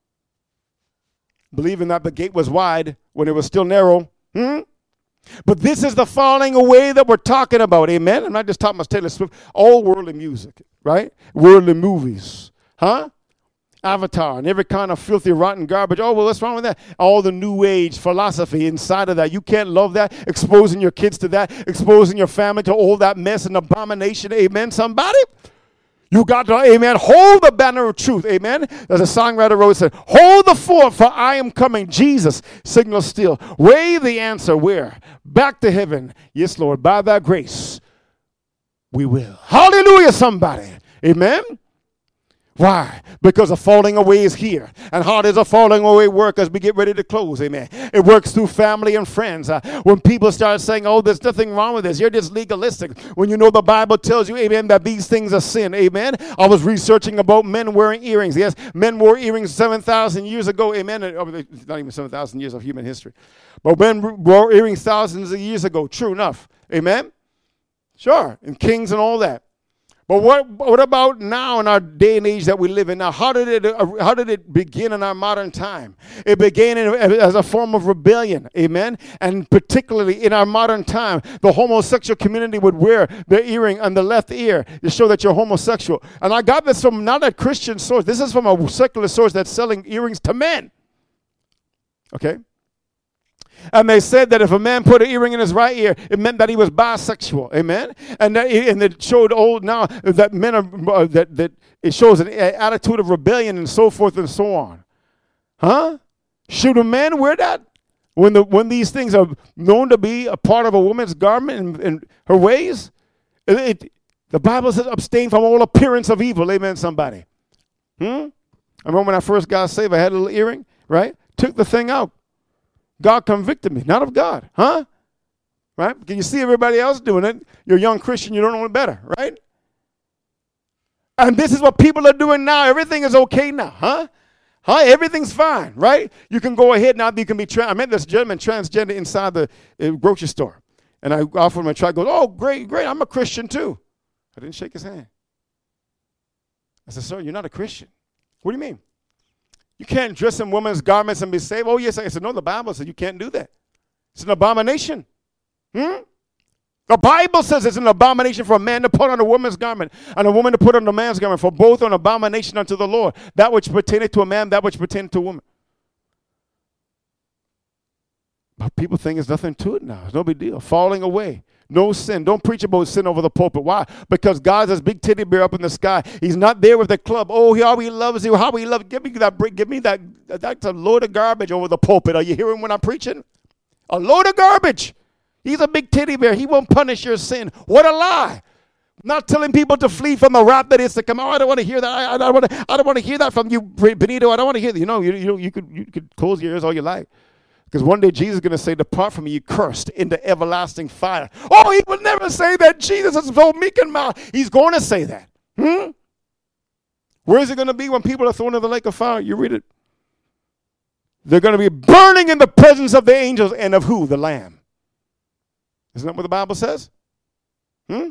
Believing that the gate was wide when it was still narrow. Hmm? But this is the falling away that we're talking about. Amen? I'm not just talking about Taylor Swift. All worldly music, right? Worldly movies. Huh? Avatar and every kind of filthy, rotten garbage. Oh, well, what's wrong with that? All the new age philosophy inside of that. You can't love that, exposing your kids to that, exposing your family to all that mess and abomination. Amen, somebody? You got to, amen, hold the banner of truth. Amen? As a songwriter wrote, said, hold the fort, for I am coming. Jesus, signal still. Wave the answer where? Back to heaven. Yes, Lord, by thy grace, we will. Hallelujah, somebody. Amen? Why? Because a falling away is here. And how does a falling away work as we get ready to close? Amen. It works through family and friends. Uh, when people start saying, oh, there's nothing wrong with this. You're just legalistic. When you know the Bible tells you, amen, that these things are sin. Amen. I was researching about men wearing earrings. Yes, men wore earrings seven thousand years ago. Amen. Not even seven thousand years of human history. But men wore earrings thousands of years ago. True enough. Amen. Sure. And kings and all that. But what, what about now in our day and age that we live in now? How did it uh, how did it begin in our modern time? It began in, as a form of rebellion, amen? And particularly in our modern time, the homosexual community would wear their earring on the left ear to show that you're homosexual. And I got this from not a Christian source. This is from a secular source that's selling earrings to men. Okay? And they said that if a man put an earring in his right ear, it meant that he was bisexual. Amen. And that, and it showed old now that men are uh, that that it shows an attitude of rebellion and so forth and so on. Huh? Should a man wear that when the when these things are known to be a part of a woman's garment and, and her ways? It, it, the Bible says, "Abstain from all appearance of evil." Amen. Somebody. Hmm. I remember when I first got saved, I had a little earring. Right. Took the thing out. God convicted me, not of God, huh? Right? Can you see everybody else doing it? You're a young Christian, you don't know it better, right? And this is what people are doing now. Everything is okay now, huh? Huh? Everything's fine, right? You can go ahead now. You can be, tra- I met this gentleman transgender inside the uh, grocery store. And I offered him a try. He goes, oh, great, great. I'm a Christian too. I didn't shake his hand. I said, sir, you're not a Christian. What do you mean? You can't dress in women's garments and be saved? Oh, yes. I said, no, the Bible says you can't do that. It's an abomination. Hmm? The Bible says it's an abomination for a man to put on a woman's garment and a woman to put on a man's garment, for both are an abomination unto the Lord. That which pertaineth to a man, that which pertaineth to a woman. But people think there's nothing to it now. It's no big deal. Falling away. No sin. Don't preach about sin over the pulpit. Why? Because God's this big teddy bear up in the sky. He's not there with the club. Oh, how he loves you. How he loves. Give me that. Give me that. That's a load of garbage over the pulpit. Are you hearing when I'm preaching? A load of garbage. He's a big teddy bear. He won't punish your sin. What a lie. Not telling people to flee from the wrath that is to come. Oh, I don't want to hear that. I, I don't want to. I don't want to hear that from you, Benito. I don't want to hear that. You know, you you you could you could close your ears all you like, because one day Jesus is going to say, "Depart from me, you cursed, into everlasting fire." Oh, he will never say that. Jesus is so meek and mild. He's going to say that. Hmm. Where is it going to be when people are thrown into the lake of fire? You read it. They're going to be burning in the presence of the angels and of who? The Lamb. Isn't that what the Bible says? Hmm?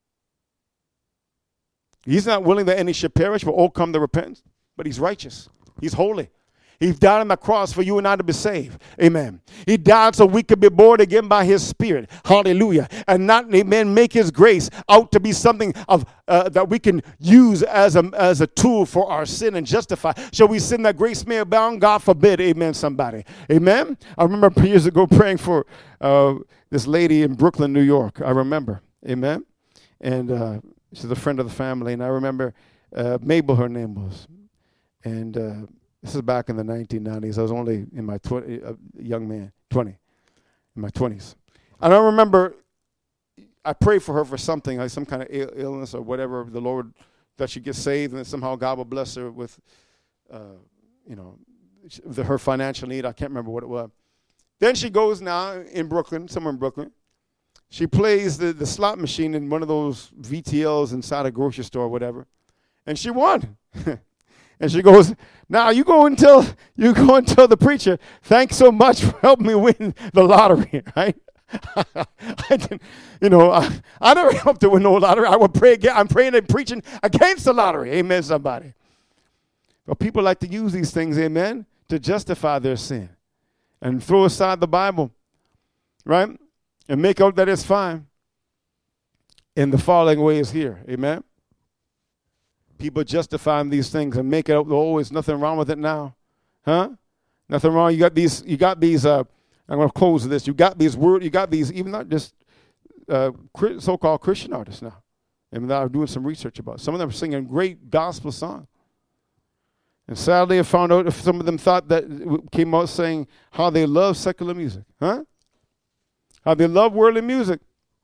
He's not willing that any should perish, but all come to repentance. But he's righteous. He's holy. He died on the cross for you and I to be saved. Amen. He died so we could be born again by his Spirit. Hallelujah. And not, amen, make his grace out to be something of uh, that we can use as a, as a tool for our sin and justify. Shall we sin that grace may abound? God forbid. Amen, somebody. Amen. I remember years ago praying for uh, this lady in Brooklyn, New York. I remember. Amen. And uh, she's a friend of the family. And I remember uh, Mabel, her name was. And uh, this is back in the nineteen nineties. I was only in my twenty, a uh, young man, twenty, in my twenties. And I remember I prayed for her for something, like some kind of Ill- illness or whatever, the Lord, that she gets saved, and somehow God will bless her with, uh, you know, the, her financial need. I can't remember what it was. Then she goes now in Brooklyn, somewhere in Brooklyn. She plays the, the slot machine in one of those V T Ls inside a grocery store or whatever, and she won. And she goes, now you go and tell, you go and tell the preacher, thanks so much for helping me win the lottery, right? I didn't, you know, I, I never helped to win no lottery. I would pray again. I'm praying and preaching against the lottery. Amen, somebody. But people like to use these things, amen, to justify their sin and throw aside the Bible, right? And make out that it's fine. And the falling away is here, amen. People justifying these things and make it up. Oh, there's nothing wrong with it now, huh? Nothing wrong. You got these. You got these. Uh, I'm going to close with this. You got these word. You got these. Even not just uh, so-called Christian artists now. And I'm doing some research about it. Some of them are singing great gospel songs. And sadly, I found out if some of them thought that came out saying how they love secular music, huh? How they love worldly music.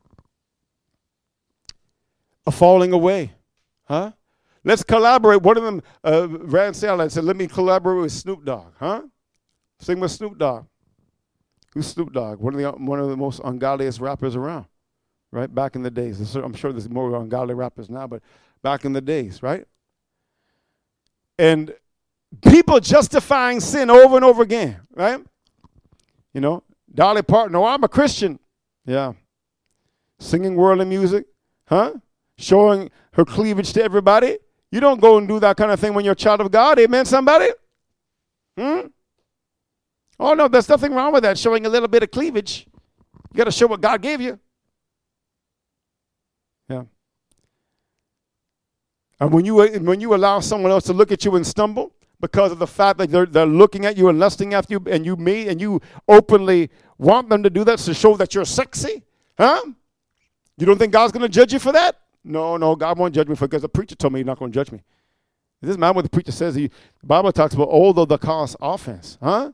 A falling away, huh? Let's collaborate. One of them uh, ran sale and said, let me collaborate with Snoop Dogg, huh? Sing with Snoop Dogg. Who's Snoop Dogg? One of the one of the most ungodliest rappers around, right? Back in the days. I'm sure there's more ungodly rappers now, but back in the days, right? And people justifying sin over and over again, right? You know, Dolly Parton, oh, I'm a Christian. Yeah. Singing worldly music, huh? Showing her cleavage to everybody. You don't go and do that kind of thing when you're a child of God. Amen, somebody? Hmm? Oh, no, there's nothing wrong with that, showing a little bit of cleavage. You got to show what God gave you. Yeah. And when you when you allow someone else to look at you and stumble because of the fact that they're, they're looking at you and lusting after you, and you may, and you openly want them to do that to show that you're sexy, huh? You don't think God's going to judge you for that? No, no, God won't judge me for it because the preacher told me he's not going to judge me. It doesn't matter what the preacher says. He, the Bible talks about all of the cause offense, huh?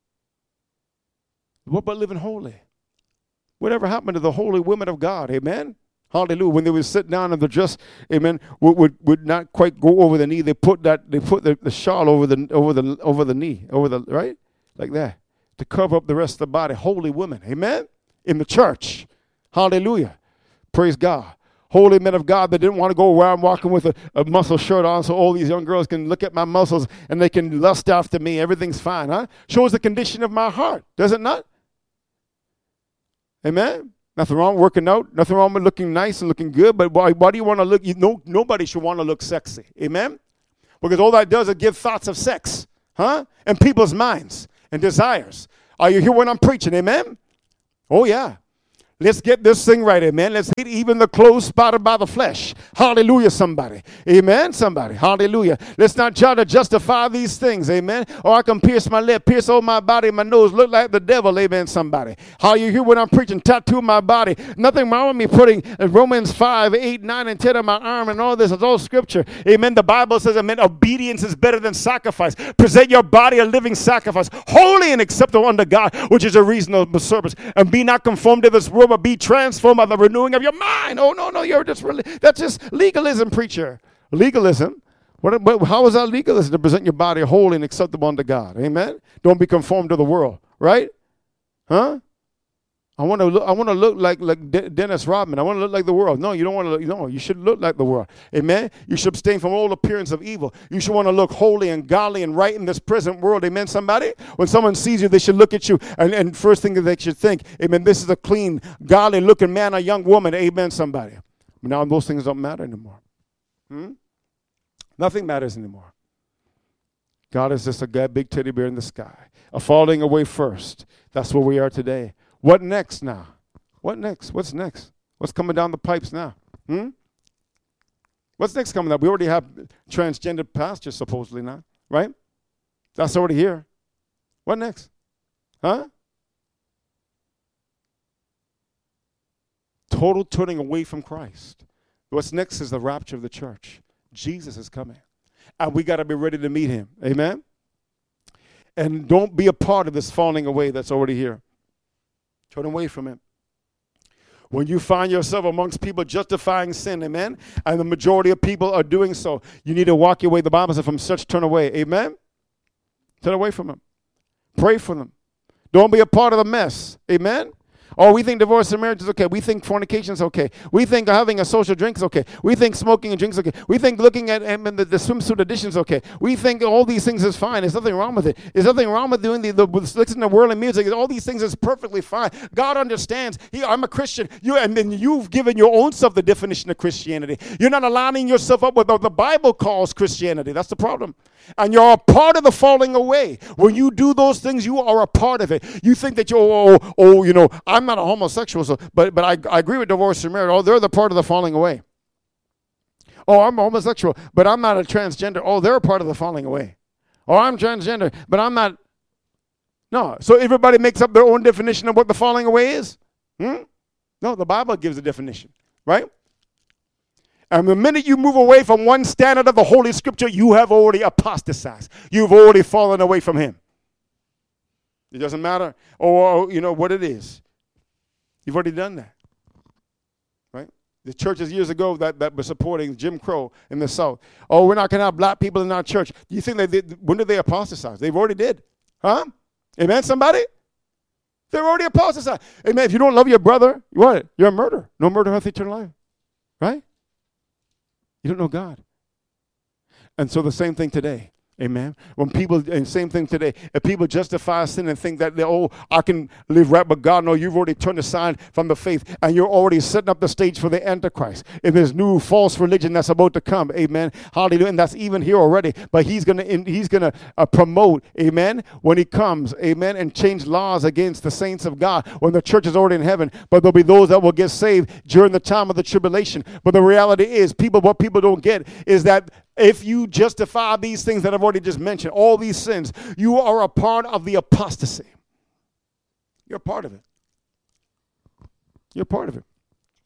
What about living holy? Whatever happened to the holy women of God, amen? Hallelujah. When they would sit down and the dress, amen, would, would, would not quite go over the knee. They put that, they put the, the shawl over the over the over the knee, over the right? Like that. To cover up the rest of the body. Holy women, amen? In the church. Hallelujah. Praise God. holy men of God that didn't want to go around walking with a, a muscle shirt on so all these young girls can look at my muscles and they can lust after me. Everything's fine, huh? Shows the condition of my heart, does it not? Amen? Nothing wrong with working out. Nothing wrong with looking nice and looking good. But why, why do you want to look? You know, nobody should want to look sexy. Amen? Because all that does is give thoughts of sex, huh? In people's minds and desires. Are you hearing what I'm preaching? Amen? Oh, yeah. Let's get this thing right, amen. Let's hit even the clothes spotted by the flesh. Hallelujah, somebody. Amen, somebody. Hallelujah. Let's not try to justify these things, amen. Or I can pierce my lip, pierce all my body, my nose, look like the devil, amen, somebody. How you hear what I'm preaching? Tattoo my body. Nothing wrong with me putting Romans five, eight, nine, and ten on my arm and all this. It's all scripture. Amen. The Bible says, amen, obedience is better than sacrifice. Present your body a living sacrifice, holy and acceptable unto God, which is a reasonable service. And be not conformed to this world, but be transformed by the renewing of your mind. Oh, no, no, you're just really, that's just legalism, preacher. Legalism. What, what, how is that legalism? To present your body holy and acceptable unto God. Amen? Don't be conformed to the world, right? Huh? I want to look, I want to look like, like De- Dennis Rodman. I want to look like the world. No, you don't want to look, no, you should look like the world. Amen? You should abstain from all appearance of evil. You should want to look holy and godly and right in this present world. Amen, somebody? When someone sees you, they should look at you. And, and first thing that they should think, amen, this is a clean, godly looking man or young woman. Amen, somebody. But now those things don't matter anymore. Hmm? Nothing matters anymore. God is just a big teddy bear in the sky. A falling away first. That's where we are today. What next now? What next? What's next? What's coming down the pipes now? Hmm? What's next coming up? We already have transgender pastors supposedly now, right? That's already here. What next? Huh? Total turning away from Christ. What's next is the rapture of the church. Jesus is coming. And we got to be ready to meet him. Amen? And don't be a part of this falling away that's already here. Turn away from him. When you find yourself amongst people justifying sin, amen, and the majority of people are doing so, you need to walk your way. The Bible says from such turn away, amen? Turn away from them. Pray for them. Don't be a part of the mess, amen? Oh, we think divorce and marriage is okay. We think fornication is okay. We think having a social drink is okay. We think smoking and drinks is okay. We think looking at um, the, the swimsuit edition is okay. We think all these things is fine. There's nothing wrong with it. There's nothing wrong with doing the, the listening to worldly music. All these things is perfectly fine. God understands. He, I'm a Christian. You and then you've given your own self the definition of Christianity. You're not aligning yourself up with what the Bible calls Christianity. That's the problem. And you're a part of the falling away. When you do those things, you are a part of it. You think that you're, oh, oh, oh you know, I'm not a homosexual, so, but but I, I agree with divorce and marriage. Oh, they're the part of the falling away. Oh, I'm a homosexual, but I'm not a transgender. Oh, they're a part of the falling away. Oh, I'm transgender, but I'm not. No, so everybody makes up their own definition of what the falling away is? Hmm? No, the Bible gives a definition, right? And the minute you move away from one standard of the Holy Scripture, you have already apostatized. You've already fallen away from him. It doesn't matter, or you know what it is. You've already done that, right? The churches years ago that, that were supporting Jim Crow in the South. Oh, we're not going to have black people in our church. Do you think they did? When did they apostatize? They've already did. Huh? Amen, somebody? They're already apostatized. Amen. If you don't love your brother, what? You're a murderer. No murder hath eternal life, right? You don't know God. And so the same thing today. Amen. When people, and same thing today, if people justify sin and think that, they, oh, I can live right with God, no, you've already turned aside from the faith and you're already setting up the stage for the Antichrist. If there's new false religion that's about to come, amen, hallelujah, and that's even here already, but he's going to he's gonna uh, promote, amen, when he comes, amen, and change laws against the saints of God when the church is already in heaven, but there'll be those that will get saved during the time of the tribulation. But the reality is, people, what people don't get is that if you justify these things that I've already just mentioned, all these sins, you are a part of the apostasy. You're a part of it. You're a part of it.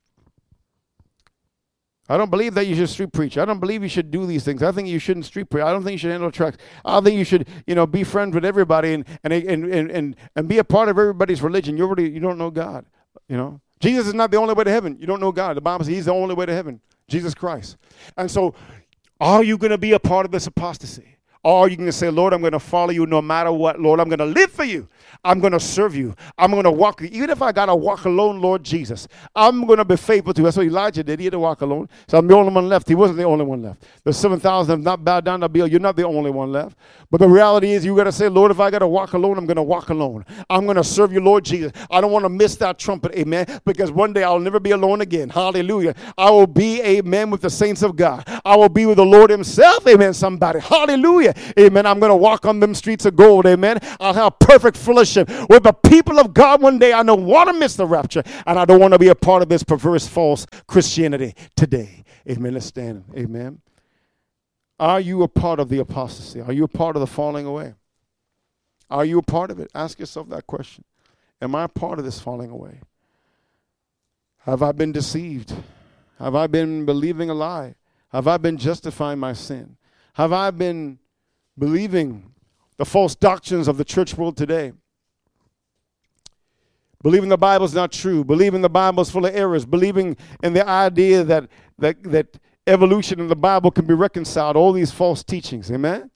I don't believe that you should street preach. I don't believe you should do these things. I think you shouldn't street preach. I don't think you should handle tracks. I don't think you should, you know, be friends with everybody and and and and and, and be a part of everybody's religion. You already you don't know God. You know, Jesus is not the only way to heaven. You don't know God. The Bible says he's the only way to heaven. Jesus Christ. And so, are you going to be a part of this apostasy? Or you can say, Lord, I'm going to follow you no matter what. Lord, I'm going to live for you. I'm going to serve you. I'm going to walk. Even if I got to walk alone, Lord Jesus, I'm going to be faithful to you. That's what Elijah did. He had to walk alone. So I'm the only one left. He wasn't the only one left. The seven thousand have not bowed down to Baal. You're not the only one left. But the reality is you got to say, Lord, if I got to walk alone, I'm going to walk alone. I'm going to serve you, Lord Jesus. I don't want to miss that trumpet, amen, because one day I'll never be alone again. Hallelujah. I will be, amen, with the saints of God. I will be with the Lord himself, amen, somebody. Hallelujah. Amen. I'm going to walk on them streets of gold. Amen. I'll have perfect fellowship with the people of God one day. I don't want to miss the rapture, and I don't want to be a part of this perverse false Christianity today. Amen. Let's stand. Amen. Are you a part of the apostasy? Are you a part of the falling away? Are you a part of it? Ask yourself that question. Am I a part of this falling away? Have I been deceived? Have I been believing a lie? Have I been justifying my sin? Have I been believing the false doctrines of the church world today? Believing the Bible is not true. Believing the Bible is full of errors. Believing in the idea that, that, that evolution in the Bible can be reconciled. All these false teachings. Amen?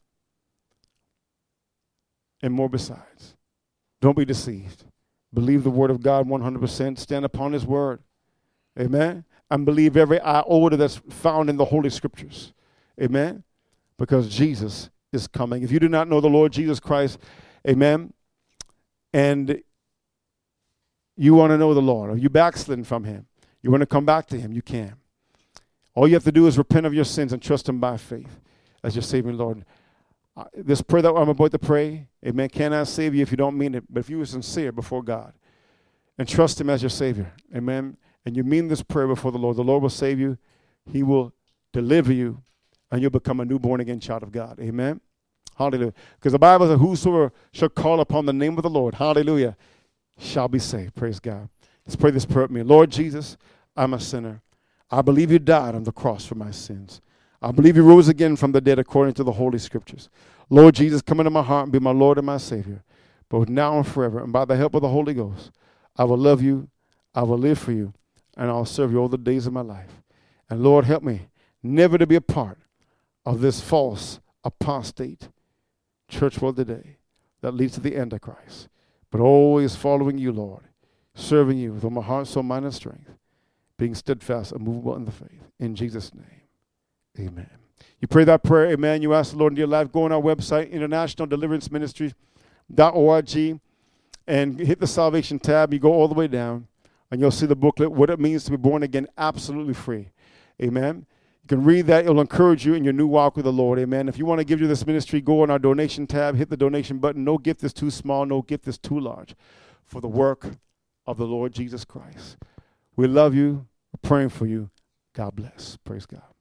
And more besides. Don't be deceived. Believe the word of God one hundred percent. Stand upon his word. Amen? And believe every iota that's found in the Holy Scriptures. Amen? Because Jesus is coming. If you do not know the Lord Jesus Christ, amen, and you want to know the Lord, or you backslidden from him, you want to come back to him, you can. All you have to do is repent of your sins and trust him by faith as your Savior and Lord. Uh, this prayer that I'm about to pray, amen, cannot save you if you don't mean it, but if you are sincere before God and trust him as your Savior, amen, and you mean this prayer before the Lord, the Lord will save you, he will deliver you, and you'll become a new born-again child of God. Amen? Hallelujah. Because the Bible says, whosoever shall call upon the name of the Lord, hallelujah, shall be saved. Praise God. Let's pray this prayer with me. Lord Jesus, I'm a sinner. I believe you died on the cross for my sins. I believe you rose again from the dead according to the Holy Scriptures. Lord Jesus, come into my heart and be my Lord and my Savior, both now and forever. And by the help of the Holy Ghost, I will love you, I will live for you, and I'll serve you all the days of my life. And Lord, help me never to be a part of this false apostate church world today that leads to the Antichrist, but always following you, Lord, serving you with all my heart, soul, mind, and strength, being steadfast and movable in the faith. In Jesus' name, amen. You pray that prayer, amen. You ask the Lord in your life, go on our website, international deliverance ministry dot org, and hit the salvation tab. You go all the way down, and you'll see the booklet, What It Means to Be Born Again, absolutely free. Amen. You can read that. It'll encourage you in your new walk with the Lord. Amen. If you want to give to this ministry, go on our donation tab, hit the donation button. No gift is too small. No gift is too large for the work of the Lord Jesus Christ. We love you. We're praying for you. God bless. Praise God.